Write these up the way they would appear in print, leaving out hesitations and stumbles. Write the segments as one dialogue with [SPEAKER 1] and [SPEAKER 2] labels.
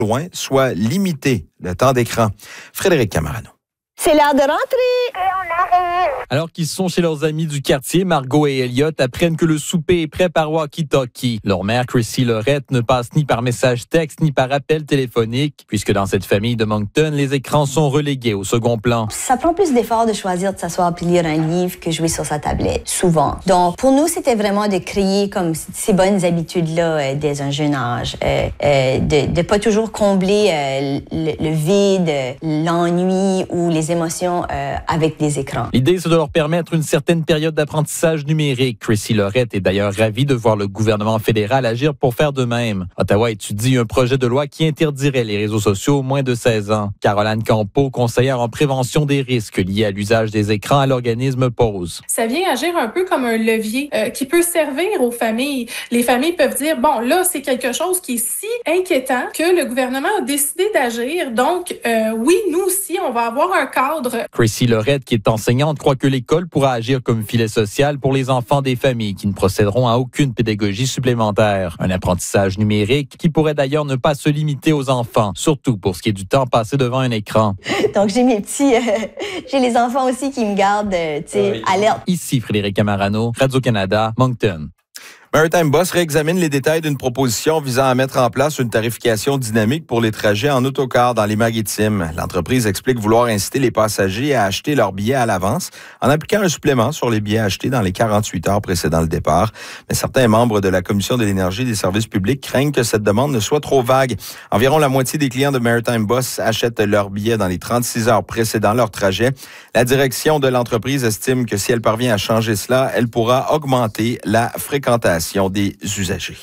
[SPEAKER 1] loin soit limité le temps d'écran. Frédéric Camarano.
[SPEAKER 2] C'est l'heure de rentrer!
[SPEAKER 3] Alors qu'ils sont chez leurs amis du quartier, Margot et Elliot apprennent que le souper est prêt par walkie-talkie. Leur mère, Chrissy Lorette, ne passe ni par message texte ni par appel téléphonique, puisque dans cette famille de Moncton, les écrans sont relégués au second plan.
[SPEAKER 2] Ça prend plus d'efforts de choisir de s'asseoir puis lire un livre que jouer sur sa tablette, souvent. Donc, pour nous, c'était vraiment de créer comme ces bonnes habitudes-là dès un jeune âge. De pas toujours combler le vide, l'ennui ou les émotions avec des écrans.
[SPEAKER 3] L'idée, c'est de leur permettre une certaine période d'apprentissage numérique. Chrissy Lorette est d'ailleurs ravie de voir le gouvernement fédéral agir pour faire de même. Ottawa étudie un projet de loi qui interdirait les réseaux sociaux aux moins de 16 ans. Caroline Campeau, conseillère en prévention des risques liés à l'usage des écrans à l'organisme Pause.
[SPEAKER 4] Ça vient agir un peu comme un levier qui peut servir aux familles. Les familles peuvent dire, bon, là, c'est quelque chose qui est si inquiétant que le gouvernement a décidé d'agir. Donc, oui, nous aussi, on va avoir un cadre.
[SPEAKER 3] Chrissy Lorette, qui est enseignante, croit que l'école pourra agir comme filet social pour les enfants des familles qui ne procéderont à aucune pédagogie supplémentaire. Un apprentissage numérique qui pourrait d'ailleurs ne pas se limiter aux enfants, surtout pour ce qui est du temps passé devant un écran.
[SPEAKER 2] Donc, j'ai mes petits... j'ai les enfants aussi qui me gardent, alerte.
[SPEAKER 3] Ici, Frédéric Camarano, Radio-Canada, Moncton.
[SPEAKER 1] Maritime Bus réexamine les détails d'une proposition visant à mettre en place une tarification dynamique pour les trajets en autocar dans les maritimes. L'entreprise explique vouloir inciter les passagers à acheter leurs billets à l'avance en appliquant un supplément sur les billets achetés dans les 48 heures précédant le départ. Mais certains membres de la Commission de l'énergie et des services publics craignent que cette demande ne soit trop vague. Environ la moitié des clients de Maritime Bus achètent leurs billets dans les 36 heures précédant leur trajet. La direction de l'entreprise estime que si elle parvient à changer cela, elle pourra augmenter la fréquentation des usagers.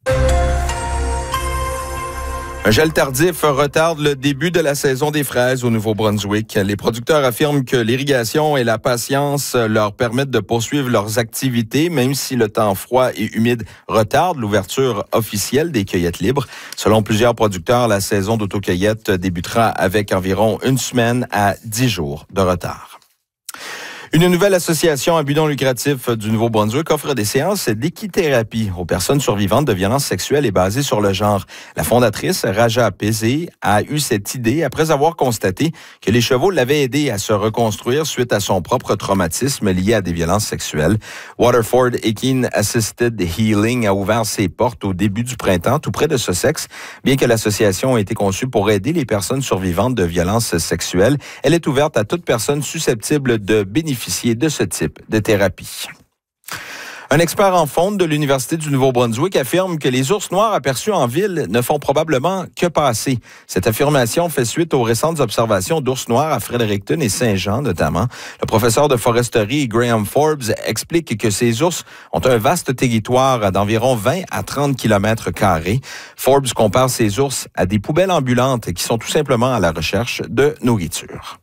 [SPEAKER 1] Un gel tardif retarde le début de la saison des fraises au Nouveau-Brunswick. Les producteurs affirment que l'irrigation et la patience leur permettent de poursuivre leurs activités, même si le temps froid et humide retarde l'ouverture officielle des cueillettes libres. Selon plusieurs producteurs, la saison d'autocueillette débutera avec environ 1 semaine à 10 jours de retard. Une nouvelle association à but non lucratif du Nouveau-Brunswick offre des séances d'équithérapie aux personnes survivantes de violences sexuelles et basées sur le genre. La fondatrice, Raja Pézé, a eu cette idée après avoir constaté que les chevaux l'avaient aidé à se reconstruire suite à son propre traumatisme lié à des violences sexuelles. Waterford Equine Assisted Healing a ouvert ses portes au début du printemps, tout près de Sussex. Bien que l'association ait été conçue pour aider les personnes survivantes de violences sexuelles, elle est ouverte à toute personne susceptible de bénéficier de ce type de thérapie. Un expert en faune de l'Université du Nouveau-Brunswick affirme que les ours noirs aperçus en ville ne font probablement que passer. Cette affirmation fait suite aux récentes observations d'ours noirs à Fredericton et Saint-Jean notamment. Le professeur de foresterie Graham Forbes explique que ces ours ont un vaste territoire d'environ 20 à 30 km². Forbes compare ces ours à des poubelles ambulantes qui sont tout simplement à la recherche de nourriture.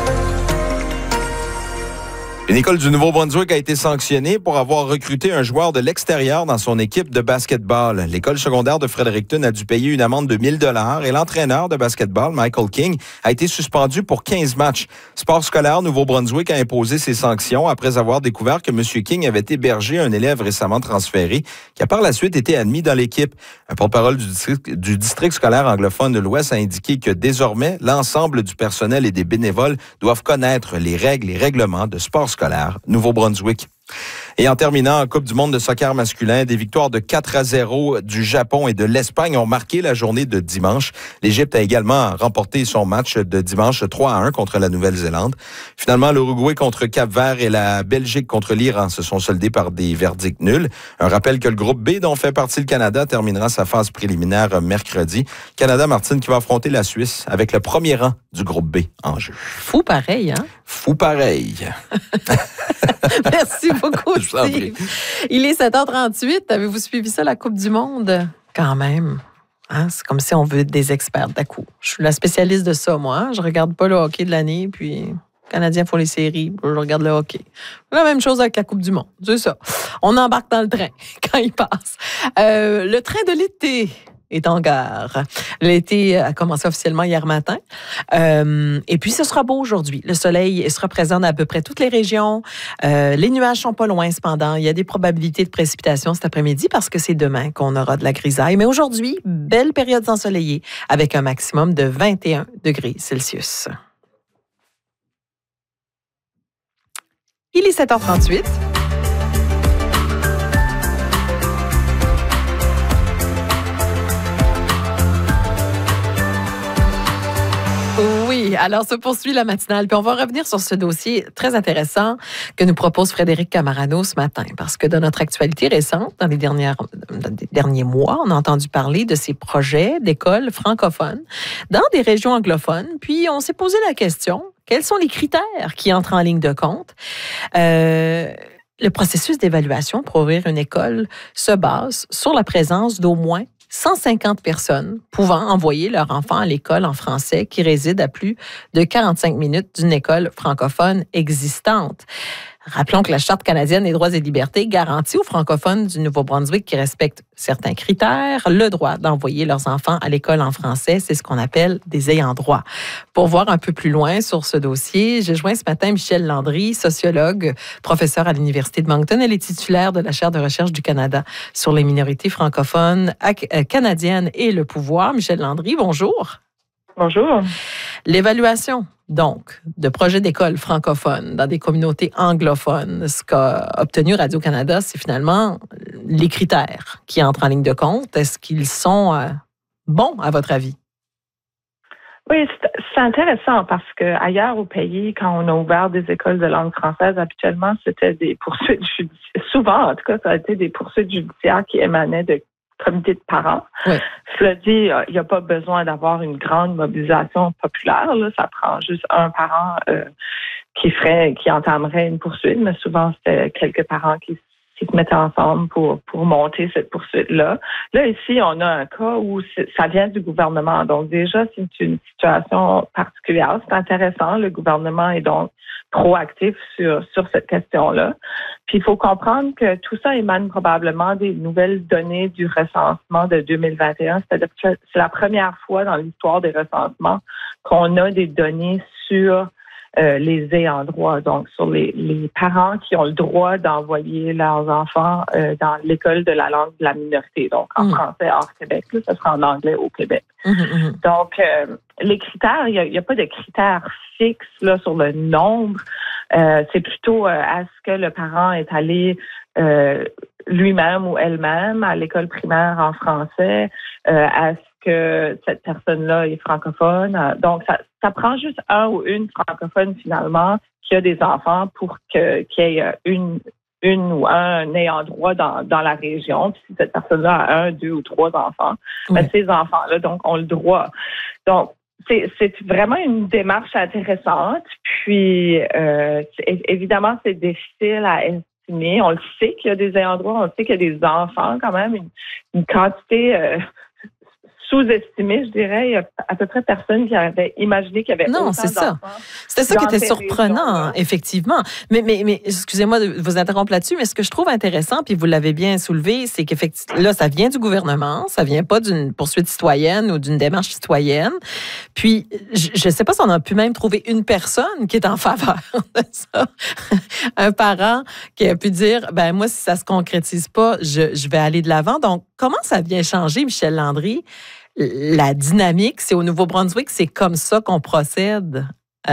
[SPEAKER 1] Une école du Nouveau-Brunswick a été sanctionnée pour avoir recruté un joueur de l'extérieur dans son équipe de basketball. L'école secondaire de Fredericton a dû payer une amende de 1 000 $ et l'entraîneur de basketball, Michael King, a été suspendu pour 15 matchs. Sport scolaire Nouveau-Brunswick a imposé ses sanctions après avoir découvert que M. King avait hébergé un élève récemment transféré qui a par la suite été admis dans l'équipe. Un porte-parole du district scolaire anglophone de l'Ouest a indiqué que désormais, l'ensemble du personnel et des bénévoles doivent connaître les règles et règlements de sport scolaire Nouveau-Brunswick. Et en terminant, en Coupe du monde de soccer masculin, des victoires de 4-0 du Japon et de l'Espagne ont marqué la journée de dimanche. L'Égypte a également remporté son match de dimanche 3-1 contre la Nouvelle-Zélande. Finalement, l'Uruguay contre Cap-Vert et la Belgique contre l'Iran se sont soldés par des verdicts nuls. Un rappel que le groupe B, dont fait partie le Canada, terminera sa phase préliminaire mercredi. Canada, Martine, qui va affronter la Suisse avec le premier rang du groupe B en jeu.
[SPEAKER 5] Fou pareil, hein?
[SPEAKER 1] Fou pareil.
[SPEAKER 5] Merci beaucoup, Steve. Il est 7h38. Avez-vous suivi ça, la Coupe du monde? Quand même. Hein? C'est comme si on veut des experts d'un coup. Je suis la spécialiste de ça, moi. Je regarde pas le hockey de l'année, puis les Canadiens font les séries, je regarde le hockey. La même chose avec la Coupe du monde. C'est ça. On embarque dans le train quand il passe. Le train de l'été est en gare. L'été a commencé officiellement hier matin. Et puis, ce sera beau aujourd'hui. Le soleil sera présent dans à peu près toutes les régions. Les nuages sont pas loin, cependant. Il y a des probabilités de précipitations cet après-midi parce que c'est demain qu'on aura de la grisaille. Mais aujourd'hui, belle période ensoleillée avec un maximum de 21 degrés Celsius. Il est 7h38. Oui, alors se poursuit la matinale. Puis on va revenir sur ce dossier très intéressant que nous propose Frédéric Camarano ce matin. Parce que dans notre actualité récente, dans les derniers mois, on a entendu parler de ces projets d'écoles francophones dans des régions anglophones. Puis on s'est posé la question, quels sont les critères qui entrent en ligne de compte? Le processus d'évaluation pour ouvrir une école se base sur la présence d'au moins 150 personnes pouvant envoyer leur enfant à l'école en français qui résident à plus de 45 minutes d'une école francophone existante. Rappelons que la Charte canadienne des droits et libertés garantit aux francophones du Nouveau-Brunswick qui respectent certains critères le droit d'envoyer leurs enfants à l'école en français. C'est ce qu'on appelle des ayants droit. Pour voir un peu plus loin sur ce dossier, j'ai joint ce matin Michèle Landry, sociologue, professeure à l'Université de Moncton. Elle est titulaire de la chaire de recherche du Canada sur les minorités francophones canadiennes et le pouvoir. Michèle Landry, bonjour.
[SPEAKER 6] Bonjour.
[SPEAKER 5] L'évaluation, donc, de projets d'écoles francophones dans des communautés anglophones, ce qu'a obtenu Radio-Canada, c'est finalement les critères qui entrent en ligne de compte. Est-ce qu'ils sont bons, à votre avis?
[SPEAKER 6] Oui, c'est intéressant parce que ailleurs au pays, quand on a ouvert des écoles de langue française, habituellement, c'était des poursuites judiciaires. Souvent, en tout cas, ça a été des poursuites judiciaires qui émanaient de comités de parents.
[SPEAKER 5] Oui.
[SPEAKER 6] Cela dit, il n'y a pas besoin d'avoir une grande mobilisation populaire. Là. Ça prend juste un parent qui entamerait une poursuite, mais souvent, c'était quelques parents qui se mettaient ensemble pour monter cette poursuite-là. Là, ici, on a un cas où ça vient du gouvernement. Donc, déjà, c'est une situation particulière. C'est intéressant. Le gouvernement est donc proactif sur cette question-là. Puis, il faut comprendre que tout ça émane probablement des nouvelles données du recensement de 2021. C'est-à-dire que c'est la première fois dans l'histoire des recensements qu'on a des données sur les ayants droit, donc sur les parents qui ont le droit d'envoyer leurs enfants dans l'école de la langue de la minorité, donc en français hors Québec, là, ça sera en anglais au Québec. Donc, les critères, il n'y a pas de critères fixes là, sur le nombre. C'est plutôt est-ce que le parent est allé lui-même ou elle-même à l'école primaire en français, est-ce que cette personne-là est francophone. Donc, ça prend juste un ou une francophone, finalement, qui a des enfants pour qu'il y ait une ou un ayant droit dans la région. Puis si cette personne-là a 1, 2 ou 3 enfants, ben, ces enfants-là, donc, ont le droit. Donc, c'est vraiment une démarche intéressante. Puis, évidemment, c'est difficile à estimer. On le sait qu'il y a des ayants droit, on le sait qu'il y a des enfants, quand même, une quantité sous-estimé, je dirais. Il y a à peu près personne qui avait imaginé qu'il y avait autant
[SPEAKER 5] c'est
[SPEAKER 6] d'enfants.
[SPEAKER 5] ça. C'était ça qui était surprenant, effectivement. Mais excusez-moi de vous interrompre là-dessus, mais ce que je trouve intéressant, puis vous l'avez bien soulevé, c'est qu'effectivement, là, ça vient du gouvernement, ça vient pas d'une poursuite citoyenne ou d'une démarche citoyenne. Puis, je ne sais pas si on a pu même trouver une personne qui est en faveur de ça. Un parent qui a pu dire, ben moi, si ça se concrétise pas, je vais aller de l'avant. Donc, comment ça vient changer, Michèle Landry? La dynamique, c'est au Nouveau-Brunswick, c'est comme ça qu'on procède.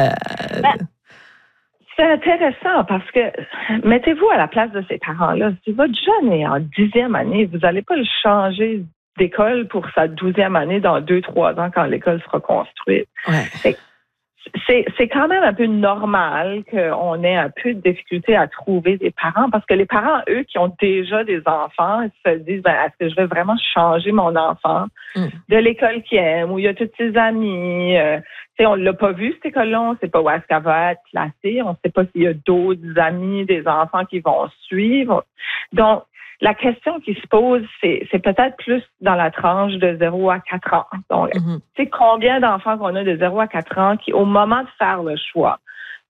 [SPEAKER 6] C'est intéressant parce que mettez-vous à la place de ces parents-là. Si votre jeune est en 10e année, vous n'allez pas le changer d'école pour sa 12e année dans 2-3 ans quand l'école sera construite.
[SPEAKER 5] Ouais.
[SPEAKER 6] C'est quand même un peu normal qu'on ait un peu de difficulté à trouver des parents parce que les parents, eux, qui ont déjà des enfants, ils se disent, ben, est-ce que je vais vraiment changer mon enfant de l'école qu'il aime, où il y a tous ses amis? On ne l'a pas vu, cette école-là, on ne sait pas où est-ce qu'elle va être placée, on ne sait pas s'il y a d'autres amis, des enfants qui vont suivre. Donc, la question qui se pose, c'est peut-être plus dans la tranche de 0 à 4 ans. Donc, tu sais, combien d'enfants qu'on a de 0 à 4 ans qui, au moment de faire le choix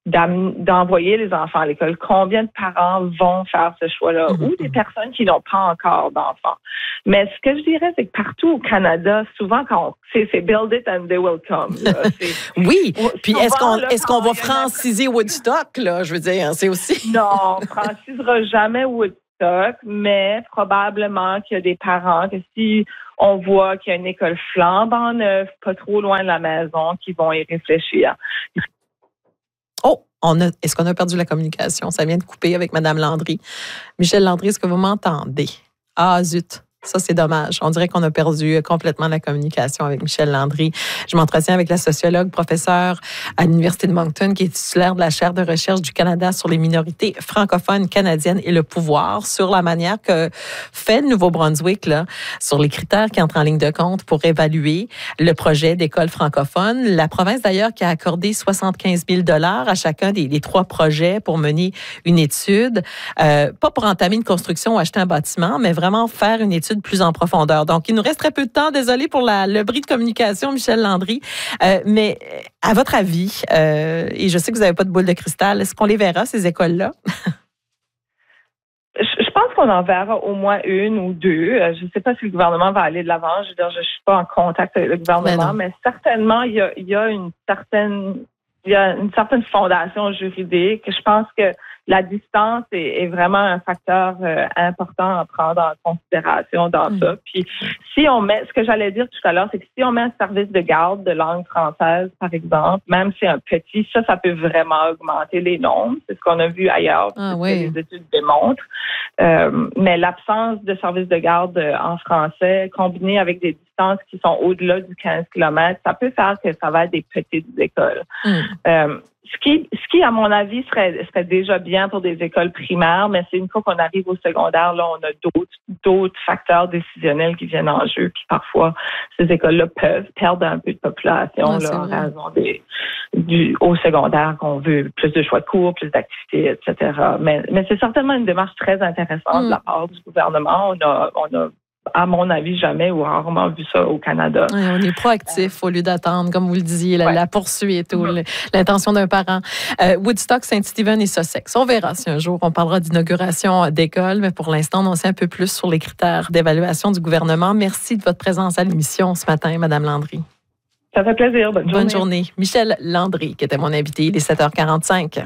[SPEAKER 6] d'envoyer les enfants à l'école. Combien de parents vont faire ce choix-là? Ou des personnes qui n'ont pas encore d'enfants. Mais ce que je dirais, c'est que partout au Canada, souvent, c'est build it and they will come. Là.
[SPEAKER 5] Oui. Puis est-ce qu'on va franciser Woodstock, là? Je veux dire, c'est aussi...
[SPEAKER 6] Non, on ne francisera jamais Woodstock, mais probablement qu'il y a des parents que si on voit qu'il y a une école flambant neuve, pas trop loin de la maison, qui vont y réfléchir.
[SPEAKER 5] Oh, est-ce qu'on a perdu la communication? Ça vient de couper avec Mme Landry. Michel Landry, est-ce que vous m'entendez? Ah, zut! Ça, c'est dommage. On dirait qu'on a perdu complètement la communication avec Michel Landry. Je m'entretiens avec la sociologue, professeure à l'Université de Moncton, qui est titulaire de la chaire de recherche du Canada sur les minorités francophones canadiennes et le pouvoir, sur la manière que fait le Nouveau-Brunswick, là, sur les critères qui entrent en ligne de compte pour évaluer le projet d'école francophone. La province, d'ailleurs, qui a accordé 75 000 $ à chacun des 3 projets pour mener une étude, pas pour entamer une construction ou acheter un bâtiment, mais vraiment faire une étude plus en profondeur. Donc, il nous reste très peu de temps. Désolée pour le bris de communication, Michel Landry. Mais à votre avis, et je sais que vous n'avez pas de boule de cristal, est-ce qu'on les verra, ces écoles-là?
[SPEAKER 6] Je pense qu'on en verra au moins 1 ou 2. Je ne sais pas si le gouvernement va aller de l'avant. Je veux dire, je suis pas en contact avec le gouvernement, mais certainement, il y a une certaine fondation juridique. Je pense que la distance est vraiment un facteur important à prendre en considération dans ça. Puis, si on met, ce que j'allais dire tout à l'heure, c'est que si on met un service de garde de langue française, par exemple, même si c'est un petit, ça peut vraiment augmenter les nombres. C'est ce qu'on a vu ailleurs, ce que les études démontrent. Mais l'absence de service de garde en français, combiné avec des distances qui sont au-delà du 15 km, ça peut faire que ça va être des petites écoles. Ce qui, à mon avis, serait déjà bien pour des écoles primaires, mais c'est une fois qu'on arrive au secondaire, là, on a d'autres facteurs décisionnels qui viennent en jeu, puis parfois, ces écoles-là peuvent perdre un peu de population en raison au secondaire qu'on veut plus de choix de cours, plus d'activités, etc. Mais c'est certainement une démarche très intéressante de la part du gouvernement. On a à mon avis, jamais ou rarement vu ça au Canada.
[SPEAKER 5] Oui, on est proactif au lieu d'attendre, comme vous le disiez, la poursuite ou l'intention d'un parent. Woodstock, Saint-Stephen et Sussex. On verra si un jour on parlera d'inauguration d'école, mais pour l'instant, on en sait un peu plus sur les critères d'évaluation du gouvernement. Merci de votre présence à l'émission ce matin, Mme Landry.
[SPEAKER 6] Ça fait plaisir. Bonne
[SPEAKER 5] journée. Michel Landry, qui était mon invité, il est 7h45.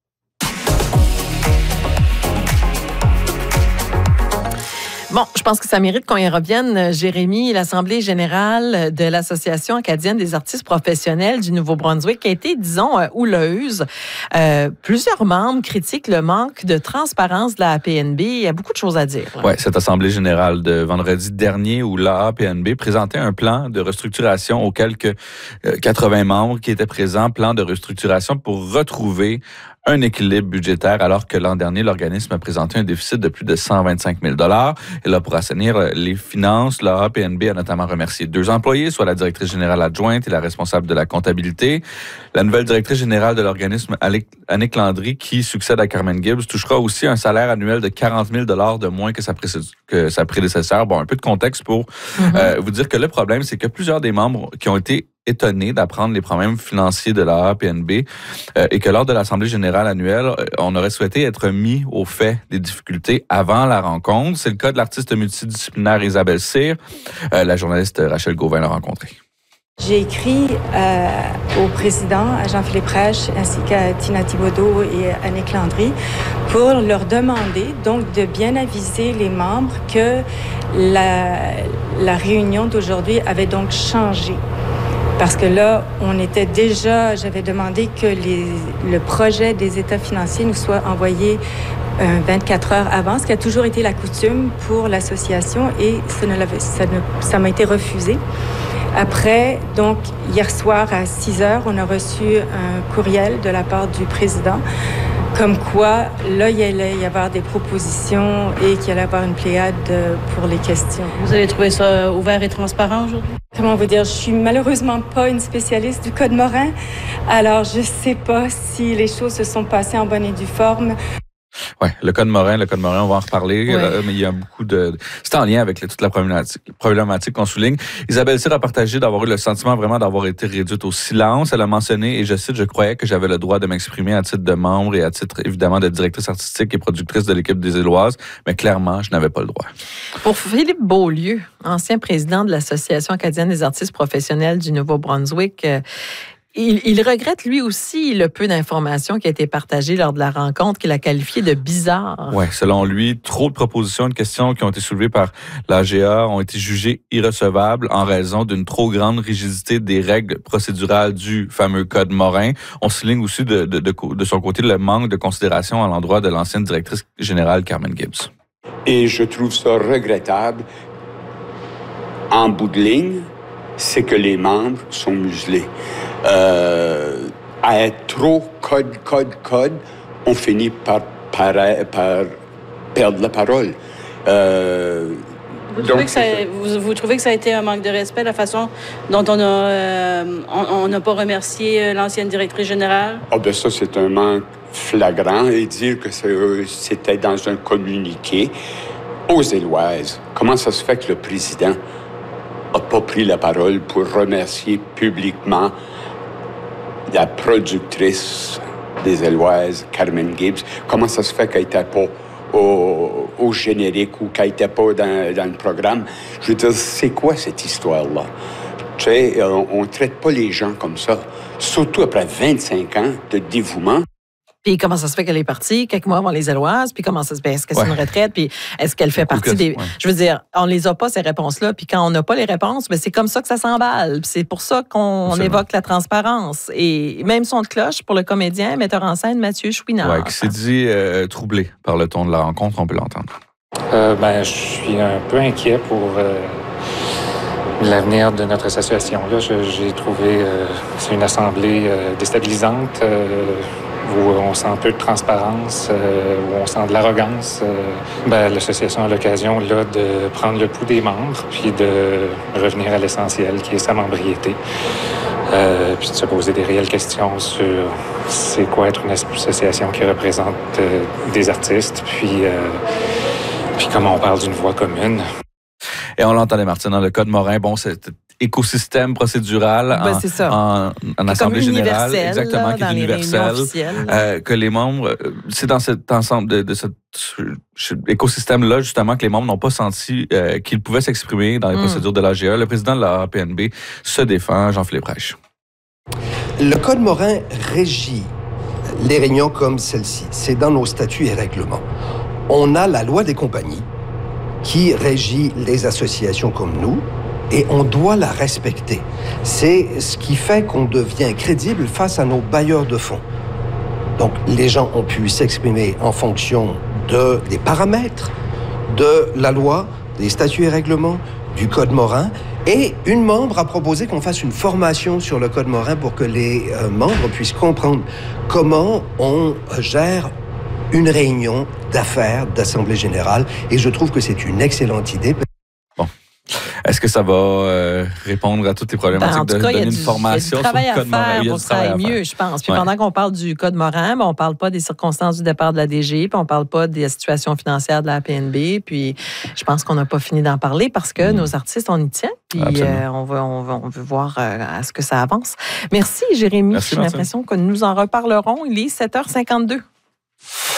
[SPEAKER 5] Bon, je pense que ça mérite qu'on y revienne. Jérémy, l'Assemblée générale de l'Association acadienne des artistes professionnels du Nouveau-Brunswick a été, disons, houleuse. Plusieurs membres critiquent le manque de transparence de la APNB. Il y a beaucoup de choses à dire.
[SPEAKER 7] Oui, cette Assemblée générale de vendredi dernier où la APNB présentait un plan de restructuration aux quelques 80 membres qui étaient présents, plan de restructuration pour retrouver un équilibre budgétaire, alors que l'an dernier, l'organisme a présenté un déficit de plus de 125 000 $. Et là, pour assainir les finances, la APNB a notamment remercié 2 employés, soit la directrice générale adjointe et la responsable de la comptabilité. La nouvelle directrice générale de l'organisme, Annick Landry, qui succède à Carmen Gibbs, touchera aussi un salaire annuel de 40 000 $ de moins que sa prédécesseur. Bon, un peu de contexte pour vous dire que le problème, c'est que plusieurs des membres qui ont été étonnés d'apprendre les problèmes financiers de la APNB et que lors de l'Assemblée générale annuelle, on aurait souhaité être mis au fait des difficultés avant la rencontre. C'est le cas de l'artiste multidisciplinaire Isabelle Cyr. La journaliste Rachel Gauvin l'a rencontrée.
[SPEAKER 8] J'ai écrit au président, à Jean-Philippe Rech, ainsi qu'à Tina Thibodeau et Annick Landry, pour leur demander donc de bien aviser les membres que la réunion d'aujourd'hui avait donc changé. Parce que là, j'avais demandé que le projet des états financiers nous soit envoyé 24 heures avant, ce qui a toujours été la coutume pour l'association et ça m'a été refusé. Après, donc, hier soir à 6 heures, on a reçu un courriel de la part du président comme quoi, là, il allait y avoir des propositions et qu'il allait y avoir une pléiade pour les questions.
[SPEAKER 9] Vous avez trouvé ça ouvert et transparent aujourd'hui?
[SPEAKER 8] Comment vous dire? Je suis malheureusement pas une spécialiste du Code Morin, alors je sais pas si les choses se sont passées en bonne et due forme.
[SPEAKER 7] Oui, le Code Morin, on va en reparler, mais il y a beaucoup de... C'est en lien avec toute la problématique qu'on souligne. Isabelle Cyr a partagé d'avoir eu le sentiment vraiment d'avoir été réduite au silence. Elle a mentionné, et je cite, « Je croyais que j'avais le droit de m'exprimer à titre de membre et à titre, évidemment, de directrice artistique et productrice de l'équipe des Éloises, mais clairement, je n'avais pas le droit. »
[SPEAKER 5] Pour Philippe Beaulieu, ancien président de l'Association acadienne des artistes professionnels du Nouveau-Brunswick, il regrette lui aussi le peu d'informations qui a été partagées lors de la rencontre qu'il a qualifiée de bizarre.
[SPEAKER 7] Oui, selon lui, trop de propositions et de questions qui ont été soulevées par l'AGA ont été jugées irrecevables en raison d'une trop grande rigidité des règles procédurales du fameux Code Morin. On souligne aussi de son côté le manque de considération à l'endroit de l'ancienne directrice générale Carmen Gibbs.
[SPEAKER 10] Et je trouve ça regrettable. En bout de ligne, c'est que les membres sont muselés. À être trop code, on finit par perdre la parole.
[SPEAKER 9] Vous trouvez que ça a été un manque de respect, la façon dont on n'a pas remercié l'ancienne directrice générale?
[SPEAKER 10] Ah ben ça, c'est un manque flagrant. Et dire que c'était dans un communiqué aux Éloises. Comment ça se fait que le président n'a pas pris la parole pour remercier publiquement la productrice des Éloises, Carmen Gibbs? Comment ça se fait qu'elle n'était pas au générique ou qu'elle n'était pas dans le programme? Je veux dire, c'est quoi cette histoire-là? Tu sais, on ne traite pas les gens comme ça, surtout après 25 ans de dévouement.
[SPEAKER 5] Puis comment ça se fait qu'elle est partie quelques mois avant les Éloises? Puis comment ça se fait? Est-ce que c'est une retraite? Puis est-ce qu'elle fait partie des... Je veux dire, on les a pas, ces réponses-là. Puis quand on n'a pas les réponses, bien, c'est comme ça que ça s'emballe. Puis c'est pour ça qu'on évoque la transparence. Et même son de cloche pour le comédien, metteur en scène Mathieu Chouinard.
[SPEAKER 7] Oui, qui s'est dit troublé par le ton de la rencontre, on peut l'entendre.
[SPEAKER 11] Je suis un peu inquiet pour l'avenir de notre association. Là, j'ai trouvé c'est une assemblée déstabilisante. Où on sent peu de transparence, où on sent de l'arrogance. L'association a l'occasion là, de prendre le pouls des membres puis de revenir à l'essentiel, qui est sa membriété. Puis de se poser des réelles questions sur c'est quoi être une association qui représente des artistes, puis comment on parle d'une voix commune.
[SPEAKER 7] Et on l'entendait, Martine, dans le Code Morin, cet écosystème procédural en Assemblée générale, exactement, qui est universel, que les membres, c'est dans cet ensemble de cet écosystème-là, justement, que les membres n'ont pas senti qu'ils pouvaient s'exprimer dans les procédures de l'AGA. Le président de la APNB se défend, Jean-Philippe Reich.
[SPEAKER 12] Le Code Morin régit les réunions comme celle-ci. C'est dans nos statuts et règlements. On a la loi des compagnies qui régit les associations comme nous, et on doit la respecter. C'est ce qui fait qu'on devient crédible face à nos bailleurs de fonds. Donc, les gens ont pu s'exprimer en fonction des paramètres de la loi, des statuts et règlements, du Code Morin, et une membre a proposé qu'on fasse une formation sur le Code Morin pour que les membres puissent comprendre comment on gère une réunion d'affaires d'Assemblée générale, et je trouve que c'est une excellente idée.
[SPEAKER 7] Bon. Est-ce que ça va répondre à toutes les problématiques de donner une formation sur le Code Morin?
[SPEAKER 5] Il y a du travail à faire pour que ça aille mieux, je pense. Puis pendant qu'on parle du Code Morin, on ne parle pas des circonstances du départ de la DG, puis on ne parle pas des situations financières de la PNB, puis je pense qu'on n'a pas fini d'en parler parce que nos artistes, on y tient, puis on veut voir à ce que ça avance. Merci, Jérémy. J'ai l'impression que nous en reparlerons. Il est 7h52.